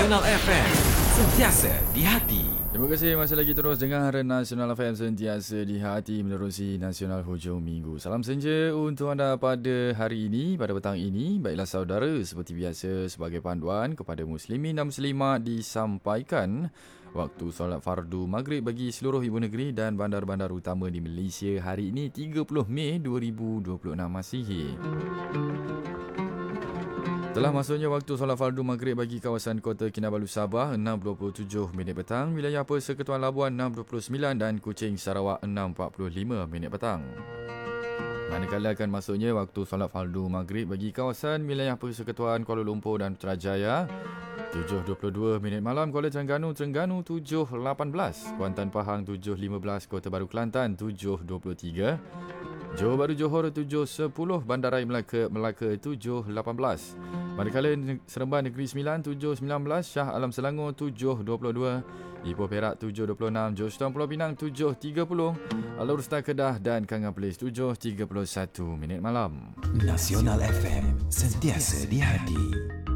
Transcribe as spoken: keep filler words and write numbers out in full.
Nasional F M, sentiasa di hati. Terima kasih masih lagi terus dengar Nasional F M sentiasa di hati menerusi Nasional Hujung Minggu. Salam senja untuk anda pada hari ini, pada petang ini. Baiklah saudara, seperti biasa sebagai panduan kepada muslimin dan muslimat disampaikan waktu solat fardu maghrib bagi seluruh ibu negeri dan bandar-bandar utama di Malaysia hari ini tiga puluh Mei dua ribu dua puluh enam Masihi. Telah masuknya waktu solat fardu maghrib bagi kawasan Kota Kinabalu Sabah enam dua puluh tujuh minit petang, wilayah Persekutuan Labuan enam dua puluh sembilan dan Kuching Sarawak enam empat puluh lima minit petang. Manakala akan masuknya waktu solat fardu maghrib bagi kawasan wilayah Persekutuan Kuala Lumpur dan Putrajaya tujuh dua puluh dua minit malam, Kuala Terengganu Terengganu tujuh lapan belas, Kuantan Pahang tujuh lima belas, Kota Baru Kelantan tujuh dua puluh tiga, Johor Bahru Johor tujuh sepuluh, Bandaraya Melaka Melaka tujuh lapan belas. Manakala Seremban Negeri Sembilan tujuh sembilan belas, Shah Alam Selangor tujuh dua puluh dua, Ipoh Perak tujuh dua puluh enam, Johor Pulau Pinang tujuh tiga puluh, Alor Star Kedah dan Kangan Perlis tujuh tiga puluh satu minit malam. Nasional F M, sentiasa di hati.